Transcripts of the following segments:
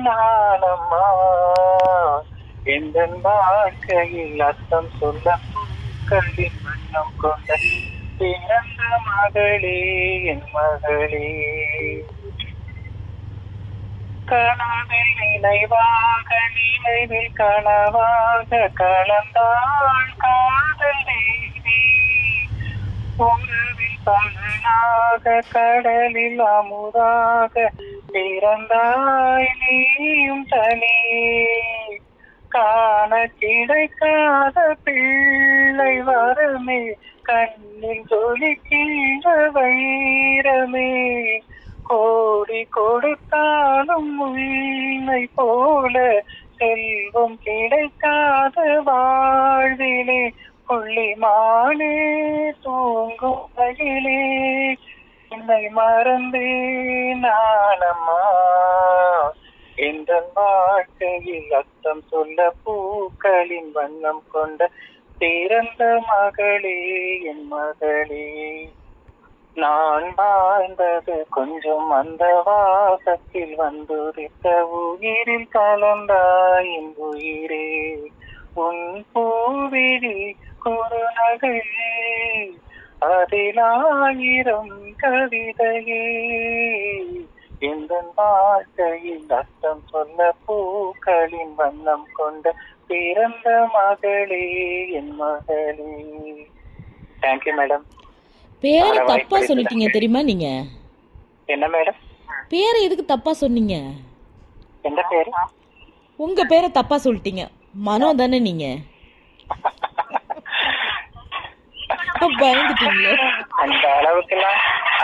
நானம்மா எந்த வாழ்க்கையில் அர்த்தம் சொல்ல பூக்களின் வண்ணம் கொண்ட பிறந்த மகளே என் மகளே. கனவில் நினைவாக நினைவில் கனவாக கலந்தாள் காதல் தேவி. உறவில் பலனாக கடலில் அமுதாக பிறந்தாய் நீயும் தனியே. காண கிடைக்காத பிள்ளை வரமே கண்ணில் ஜொலிக்கின்ற வைரமே. கோடி கொடுத்தாலும் உன்னை போல செல்வம் கிடைக்காத வாழ்விலே. புள்ளிமானே தூங்கும் வழியிலே என்னை மறந்தே நானம்மா எந்த வாழ்க்கையில் அர்த்தம் சொல்ல பூக்களின் வண்ணம் கொண்ட பிறந்த மகளே என் மகளே. நான் வாழ்ந்தது கொஞ்சம் அந்த வாசத்தில் வந்துரித்த உயிரில் கலந்தாய் என் உயிரே. உன் பூவிழி குறுநகை அதில் 1000 கவிதையே. எந்த வாழ்க்கையில் அர்த்தம் சொல்ல பூக்களின் வண்ணம் கொண்ட பிறந்த மகளே என் மகளே. Thank you madam. பேரை தப்பா சொல்லிட்டீங்க தெரியுமா நீங்க? என்ன மேடம்? பேரை எதுக்கு தப்பா சொன்னீங்க? எந்த பேரு? உங்க பேரை தப்பா சொல்லிட்டீங்க. மனோ தானே நீங்க? பயந்துட்டீங்க. அந்த அளவுக்குலாம்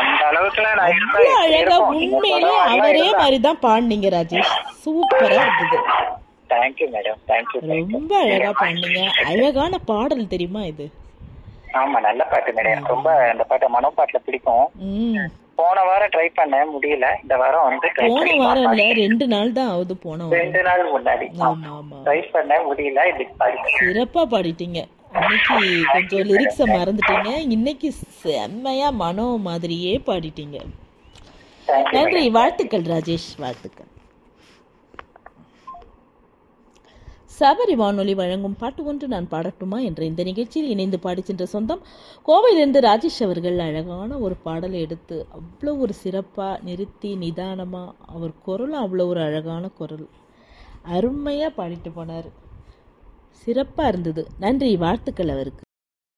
அழகா உண்மையிலே அவரே மாதிரிதான் பாடினீங்க ராஜேஷ். சூப்பரா இருந்தது. Thank you madam. தேங்க்யூ. ரொம்ப அழகா பாடினீங்க. அழகான பாடல் தெரியுமா இது? ஆமா, நல்ல பாட்டு மேடம். எனக்கு ரொம்ப அந்த பாட்டு மனோ பாட்டுல பிடிக்கும். போன வாரம் ட்ரை பண்ண முடியல. இந்த வாரம் வந்து போன வாரம் இல்ல 2 நாள் தான் ஆகுது. போன வாரம் 2 நாள் முன்னாடி ட்ரை பண்ண முடியல. சிறப்பா பாடிட்டீங்க. இன்னைக்கு கொஞ்சம் லிரிக்ஸ மறந்துட்டீங்க. இன்னைக்கு செம்மையா மனோ மாதிரியே பாடிட்டீங்க. நன்றி. வாழ்த்துக்கள் ராஜேஷ், வாழ்த்துக்கள். சபரி வானொலி வழங்கும் பாட்டு ஒன்று நான் பாடட்டுமா என்ற இந்த நிகழ்ச்சியில் இணைந்து பாடி சென்ற சொந்தம் கோவையிலிருந்து ராஜேஷ் அவர்கள் அழகான ஒரு பாடலை எடுத்து அவ்வளோ ஒரு சிறப்பாக நிறுத்தி நிதானமாக, அவர் குரலும் அவ்வளோ ஒரு அழகான குரல், அருமையாக பாடிட்டு போனார். சிறப்பாக இருந்தது. நன்றி, வாழ்த்துக்கள் அவருக்கு.